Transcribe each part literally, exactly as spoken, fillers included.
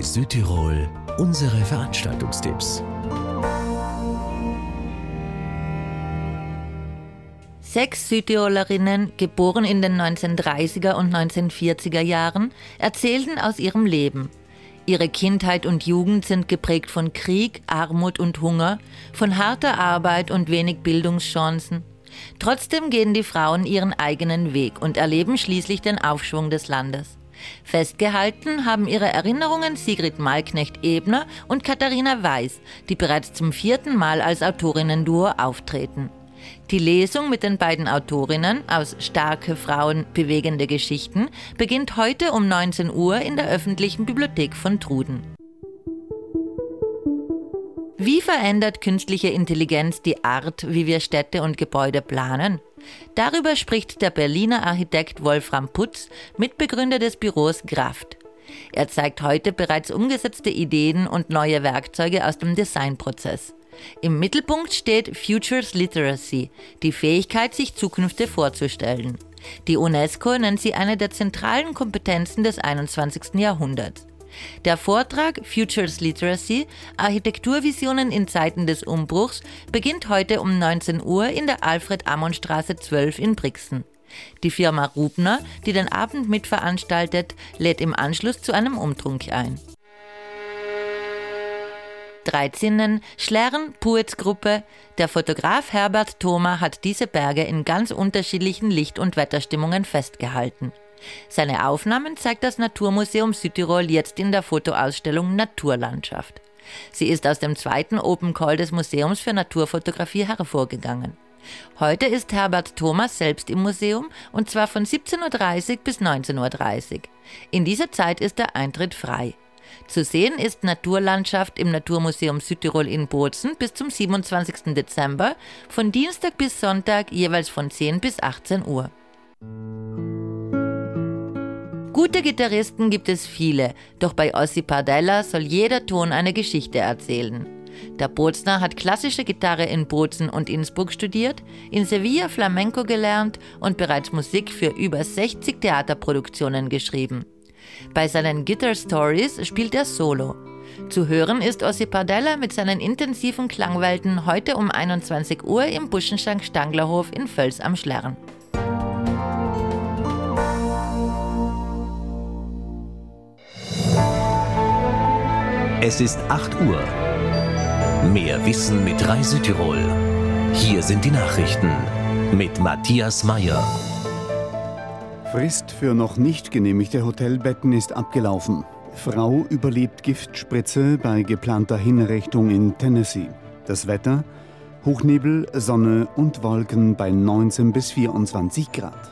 Bei Südtirol unsere Veranstaltungstipps. Sechs Südtirolerinnen, geboren in den neunzehnhundertdreißiger und neunzehnhundertvierziger Jahren, erzählten aus ihrem Leben. Ihre Kindheit und Jugend sind geprägt von Krieg, Armut und Hunger, von harter Arbeit und wenig Bildungschancen. Trotzdem gehen die Frauen ihren eigenen Weg und erleben schließlich den Aufschwung des Landes. Festgehalten haben ihre Erinnerungen Sigrid Malknecht-Ebner und Katharina Weiß, die bereits zum vierten Mal als Autorinnen-Duo auftreten. Die Lesung mit den beiden Autorinnen aus Starke Frauen, bewegende Geschichten beginnt heute um neunzehn Uhr in der öffentlichen Bibliothek von Truden. Wie verändert künstliche Intelligenz die Art, wie wir Städte und Gebäude planen? Darüber spricht der Berliner Architekt Wolfram Putz, Mitbegründer des Büros Graft. Er zeigt heute bereits umgesetzte Ideen und neue Werkzeuge aus dem Designprozess. Im Mittelpunkt steht Futures Literacy, die Fähigkeit, sich Zukünfte vorzustellen. Die UNESCO nennt sie eine der zentralen Kompetenzen des einundzwanzigsten Jahrhunderts. Der Vortrag Futures Literacy – Architekturvisionen in Zeiten des Umbruchs beginnt heute um neunzehn Uhr in der Alfred-Ammon-Straße zwölf in Brixen. Die Firma Rubner, die den Abend mitveranstaltet, lädt im Anschluss zu einem Umtrunk ein. Dreizinnen, Schlern, Puetz-Gruppe. Der Fotograf Herbert Thoma hat diese Berge in ganz unterschiedlichen Licht- und Wetterstimmungen festgehalten. Seine Aufnahmen zeigt das Naturmuseum Südtirol jetzt in der Fotoausstellung Naturlandschaft. Sie ist aus dem zweiten Open Call des Museums für Naturfotografie hervorgegangen. Heute ist Herbert Thoma selbst im Museum und zwar von siebzehn Uhr dreißig bis neunzehn Uhr dreißig. In dieser Zeit ist der Eintritt frei. Zu sehen ist Naturlandschaft im Naturmuseum Südtirol in Bozen bis zum siebenundzwanzigsten Dezember, von Dienstag bis Sonntag jeweils von zehn bis achtzehn Uhr. Gute Gitarristen gibt es viele, doch bei Ossi Pardella soll jeder Ton eine Geschichte erzählen. Der Bozner hat klassische Gitarre in Bozen und Innsbruck studiert, in Sevilla Flamenco gelernt und bereits Musik für über sechzig Theaterproduktionen geschrieben. Bei seinen Guitar Stories spielt er Solo. Zu hören ist Ossi Pardella mit seinen intensiven Klangwelten heute um einundzwanzig Uhr im Buschenschank-Stanglerhof in Völs am Schlern. Es ist acht Uhr. Mehr Wissen mit Rai Südtirol. Hier sind die Nachrichten mit Matthias Meyer. Frist für noch nicht genehmigte Hotelbetten ist abgelaufen. Frau überlebt Giftspritze bei geplanter Hinrichtung in Tennessee. Das Wetter: Hochnebel, Sonne und Wolken bei neunzehn bis vierundzwanzig Grad.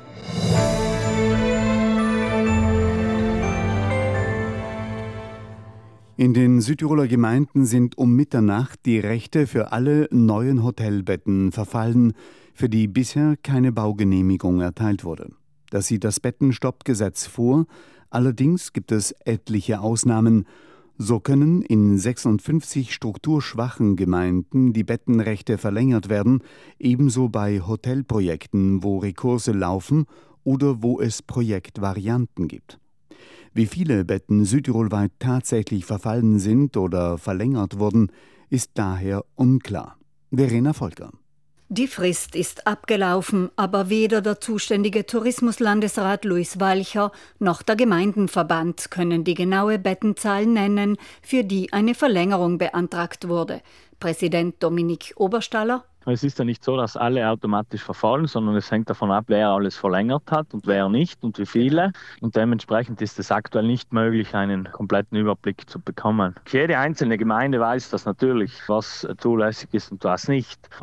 In den Südtiroler Gemeinden sind um Mitternacht die Rechte für alle neuen Hotelbetten verfallen, für die bisher keine Baugenehmigung erteilt wurde. Das sieht das Bettenstoppgesetz vor, allerdings gibt es etliche Ausnahmen. So können in sechsundfünfzig strukturschwachen Gemeinden die Bettenrechte verlängert werden, ebenso bei Hotelprojekten, wo Rekurse laufen oder wo es Projektvarianten gibt. Wie viele Betten südtirolweit tatsächlich verfallen sind oder verlängert wurden, ist daher unklar. Verena Volker. Die Frist ist abgelaufen, aber weder der zuständige Tourismuslandesrat Luis Walcher noch der Gemeindenverband können die genaue Bettenzahl nennen, für die eine Verlängerung beantragt wurde. Präsident Dominik Oberstaller: Es ist ja nicht so, dass alle automatisch verfallen, sondern es hängt davon ab, wer alles verlängert hat und wer nicht und wie viele. Und dementsprechend ist es aktuell nicht möglich, einen kompletten Überblick zu bekommen. Jede einzelne Gemeinde weiß das natürlich, was zulässig ist und was nicht.